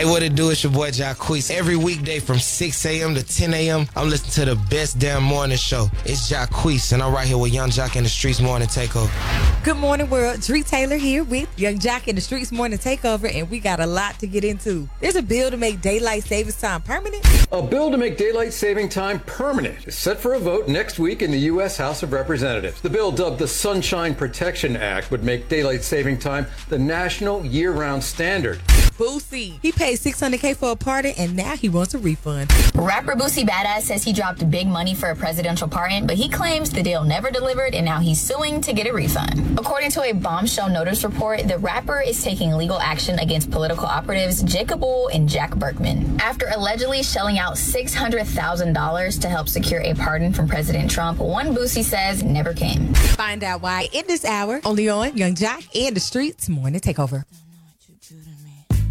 what it do? It's your boy Jacquees. Every weekday from 6 a.m. to 10 a.m., I'm listening to the best damn morning show. It's Jacquees, and I'm right here with Young Jock in the Streets Morning Takeover. Good morning, world. Dree Taylor here with Young Jock in the Streets Morning Takeover, and we got a lot to get into. There's a bill to make daylight savings time permanent. A bill to make daylight saving time permanent is set for a vote next week in the U.S. House of Representatives. The bill, dubbed the Sunshine Protection Act, would make daylight saving time the national year-round standard. Boosie. He paid $600K for a party, and now he wants a refund. Rapper Boosie Badass says he dropped big money for a presidential pardon, but he claims the deal never delivered, and now he's suing to get a refund. According to a Bombshell Notice report, the rapper is taking legal action against political operatives Jacob Bull and Jack Berkman after allegedly shelling out $600,000 to help secure a pardon from President Trump. One Boosie says never came. Find out why in this hour, only on Young Jock and the Streets Morning Takeover.